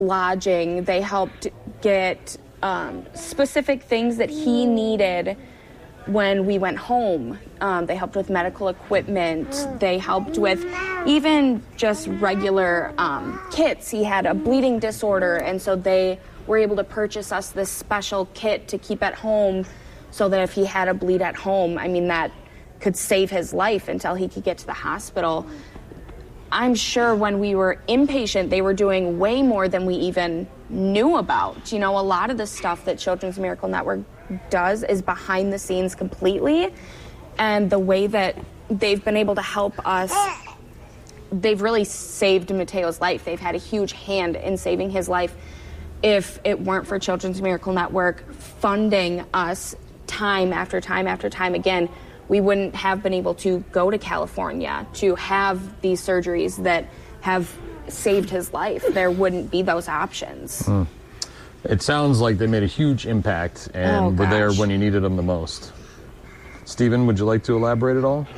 lodging. They helped get specific things that he needed when we went home. They helped with medical equipment. They helped with even just regular kits. He had a bleeding disorder, and so they were able to purchase us this special kit to keep at home so that if he had a bleed at home, I mean, that could save his life until he could get to the hospital. I'm sure when we were inpatient, they were doing way more than we even knew about. You know, a lot of the stuff that Children's Miracle Network does is behind the scenes completely. And the way that they've been able to help us, they've really saved Mateo's life. They've had a huge hand in saving his life. If it weren't for Children's Miracle Network funding us time after time after time again, we wouldn't have been able to go to California to have these surgeries that have saved his life. There wouldn't be those options. It sounds like they made a huge impact and were there when you needed them the most. Stephen, would you like to elaborate at all?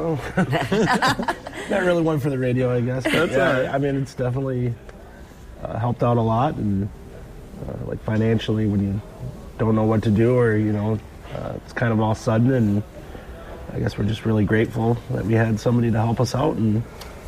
Not really one for the radio, I guess. But yeah, all right. I mean, it's definitely helped out a lot, and like financially, when you don't know what to do, or it's kind of all sudden, and I guess we're just really grateful that we had somebody to help us out, and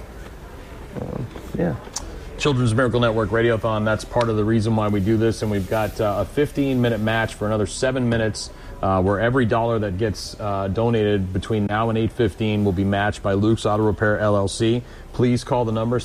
yeah. Children's Miracle Network Radiothon, that's part of the reason why we do this, and we've got a 15-minute match for another 7 minutes where every dollar that gets donated between now and 8:15 will be matched by Luke's Auto Repair, LLC. Please call the number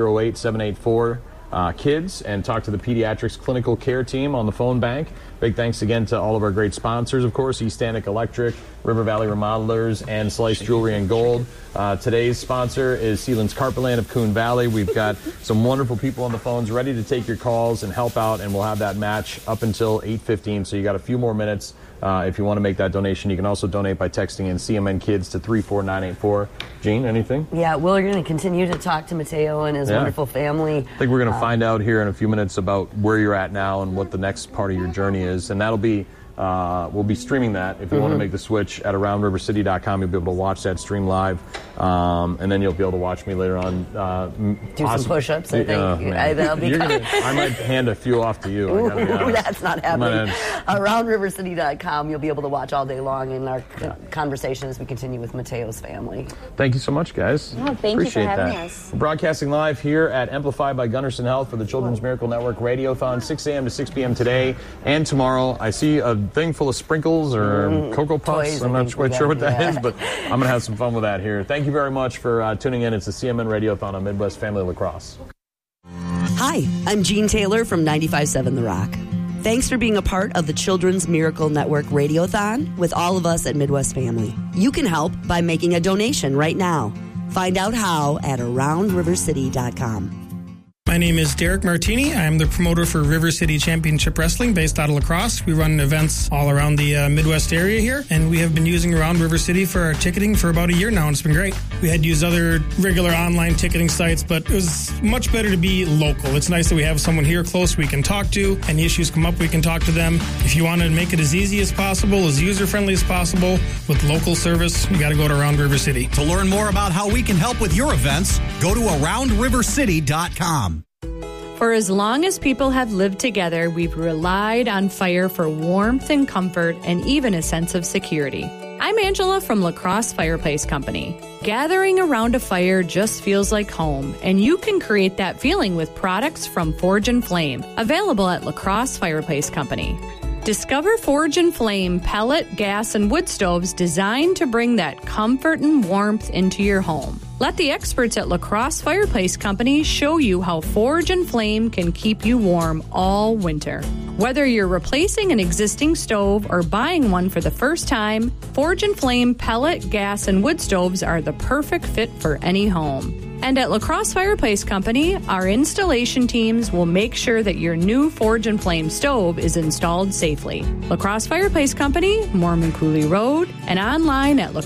608-784-KIDS and talk to the Pediatrics Clinical Care Team on the phone bank. Big thanks again to all of our great sponsors, of course, East Stanek Electric, River Valley Remodelers, and Slice Jewelry and Gold. Today's sponsor is Sealands Carpetland of Coon Valley. We've got some wonderful people on the phones ready to take your calls and help out, and we'll have that match up until 8:15, so you got a few more minutes if you want to make that donation. You can also donate by texting in CMN Kids to 34984. Jean, anything? Yeah, we're going to continue to talk to Mateo and his wonderful family. I think we're going to find out here in a few minutes about where you're at now and what the next part of your journey is, and that'll be we'll be streaming that. If you want to make the switch at AroundRiverCity.com, you'll be able to watch that stream live, and then you'll be able to watch me later on. Do some push-ups, I think. That'll be I might hand a few off to you. Ooh, that's not happening. AroundRiverCity.com, you'll be able to watch all day long in our conversation as we continue with Mateo's family. Thank you so much, guys. Oh, thank you for having us. We're broadcasting live here at Amplified by Gunderson Health for the Children's Miracle Network Radiothon, 6 a.m. to 6 p.m. today and tomorrow. I see a thing full of sprinkles or Cocoa Puffs. Toys, I'm not quite sure what that is, but I'm going to have some fun with that here. Thank you very much for tuning in. It's the CMN Radiothon on Midwest Family Lacrosse. Hi, I'm Jean Taylor from 95.7 The Rock. Thanks for being a part of the Children's Miracle Network Radiothon with all of us at Midwest Family. You can help by making a donation right now. Find out how at AroundRiverCity.com. My name is Derek Martini. I'm the promoter for River City Championship Wrestling based out of La Crosse. We run events all around the Midwest area here, and we have been using Around River City for our ticketing for about a year now, and it's been great. We had to use other regular online ticketing sites, but it was much better to be local. It's nice that we have someone here close we can talk to. Any issues come up, we can talk to them. If you want to make it as easy as possible, as user-friendly as possible, with local service, you got to go to Around River City. To learn more about how we can help with your events, go to AroundRiverCity.com. For as long as people have lived together, we've relied on fire for warmth and comfort and even a sense of security. I'm Angela from La Crosse Fireplace Company. Gathering around a fire just feels like home, and you can create that feeling with products from Forge and Flame, available at La Crosse Fireplace Company. Discover Forge and Flame pellet, gas, and wood stoves designed to bring that comfort and warmth into your home. Let the experts at La Crosse Fireplace Company show you how Forge and Flame can keep you warm all winter. Whether you're replacing an existing stove or buying one for the first time, Forge and Flame pellet, gas, and wood stoves are the perfect fit for any home. And at La Crosse Fireplace Company, our installation teams will make sure that your new Forge and Flame stove is installed safely. La Crosse Fireplace Company, Mormon Cooley Road, and online at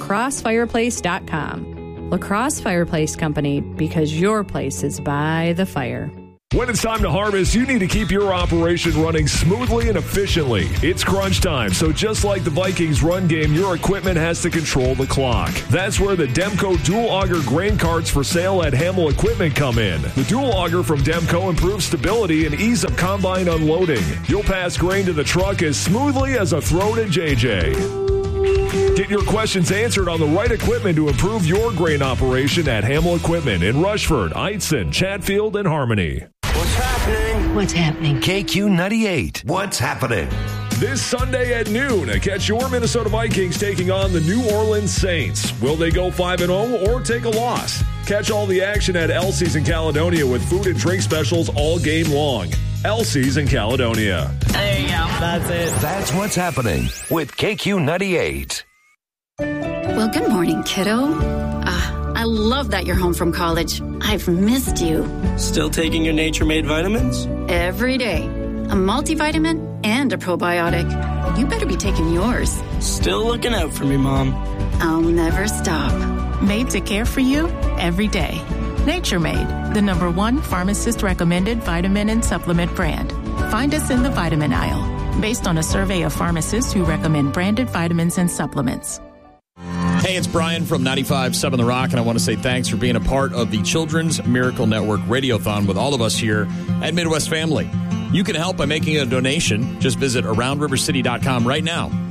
lacrossefireplace.com. La Crosse Fireplace Company, because your place is by the fire. When it's time to harvest, you need to keep your operation running smoothly and efficiently. It's crunch time, so just like the Vikings run game, your equipment has to control the clock. That's where the Demco Dual Auger grain carts for sale at Hamill Equipment come in. The Dual Auger from Demco improves stability and ease of combine unloading. You'll pass grain to the truck as smoothly as a throw to JJ. Get your questions answered on the right equipment to improve your grain operation at Hamill Equipment in Rushford, Eitzen, Chatfield, and Harmony. What's happening? What's happening? KQ98. What's happening? This Sunday at noon, catch your Minnesota Vikings taking on the New Orleans Saints. Will they go 5-0 or take a loss? Catch all the action at Elsie's in Caledonia with food and drink specials all game long. Elsie's in Caledonia. There you go. That's it. That's what's happening with KQ98. Well, good morning, kiddo. I love that you're home from college. I've missed you. Still taking your Nature Made vitamins? Every day. A multivitamin and a probiotic. You better be taking yours. Still looking out for me, Mom. I'll never stop. Made to care for you every day. Nature Made, the #1 pharmacist-recommended vitamin and supplement brand. Find us in the vitamin aisle, based on a survey of pharmacists who recommend branded vitamins and supplements. Hey, it's Brian from 95.7 The Rock, and I want to say thanks for being a part of the Children's Miracle Network Radiothon with all of us here at Midwest Family. You can help by making a donation. Just visit AroundRiverCity.com right now